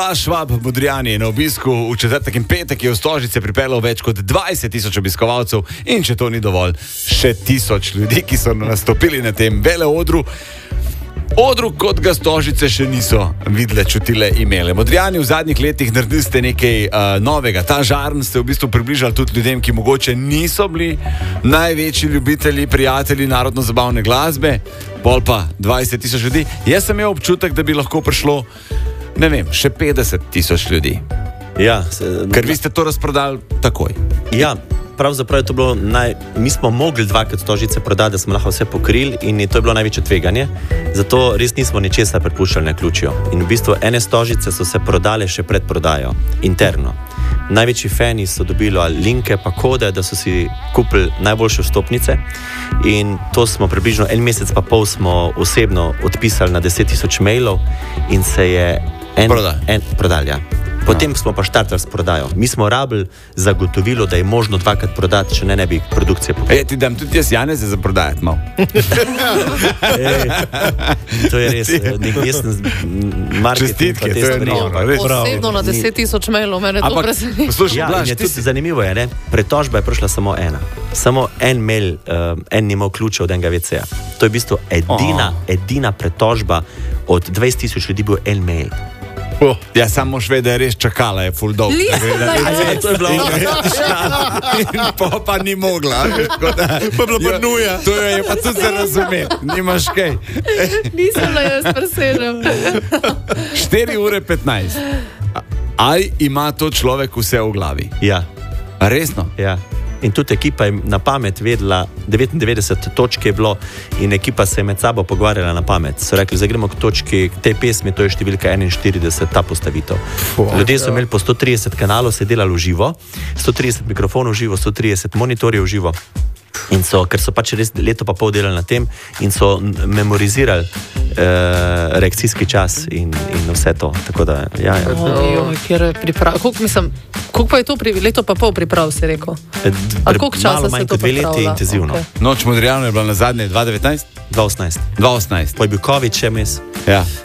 Švab Modrijani je na obisku v četrtek in petek, je v Stožice pripeljal več kot 20,000 obiskovalcev in če to ni dovolj, še 1000 ljudi, ki so nastopili na tem veleodru. Odru, kot ga Stožice še niso videle, čutile, imele. Modrijani, v zadnjih letih naredili ste nekaj novega. Ta žarn ste v bistvu približali tudi ljudem, ki mogoče niso bili največji ljubitelji, prijatelji narodno-zabavne glasbe, bolj pa 20,000 ljudi. Jaz sem imel občutek, da bi lahko prišlo, ne vem, še 50,000 ljudi. Ja, ker vi ste to razprodali takoj. Ja, pravzaprav je to bilo mi smo mogli dvakrat Stožice prodati, da smo lahko vse pokrili in to je bilo največje tveganje. Zato res nismo ničesar prepuščali na ključjo. In v bistvu ene Stožice so se prodale še pred prodajo, interno. Največji fani so dobili linke pa kode, da so si kupili najboljše vstopnice in to smo približno en mesec pa pol smo osebno odpisali na 10,000 mailov in se je prodali, ja. Potem smo pa štartali s prodajo. Mi smo rabili zagotovilo, da je možno dvakrat prodati, če ne bi produkcije pokazali. Ti dam tudi jaz Janeze za prodajati malo. To je res. Čestitke, to je noro. Osebno na 10,000 mailov, mene to preseneča. Ja, zanimivo je, ne? Pretožba je prišla samo ena. Samo en mail, en ni imel ključa od enega WC-ja. To je v bistvu edina pretožba od 20,000 ljudi bil en mail. Ja, samo šveda je res čakala, je full dog. To je bilo in pa ni mogla. Pa bilo pa nuja. To je pa tudi se razumeti, nimaš kaj. Nisem na jaz presežem. 4:15. Ali ima to človek vse v glavi? Ja. Resno? Ja. In tudi ekipa je na pamet vedela, 99 točk je bilo in ekipa se je med sabo pogovarjala na pamet. So rekli, zdaj gremo k točki, k tej pesmi, to je številka 41, ta postavitev. Ljudje so imeli po 130 kanalov, se delali v živo, 130 mikrofonov v živo, 130 monitorjev v živo. In ker so pač res leto pa pol delali na tem in so memorizirali reakcijski čas in vse to. Tako da, ja. Koliko pa je to leto pa pol priprav, si rekel? A koliko časa se to pripravlja? 2 leti intenzivno. Okay. Noč Modrijani je bila na zadnje 2019? 2018. Pa je bil COVID še mes. Ja.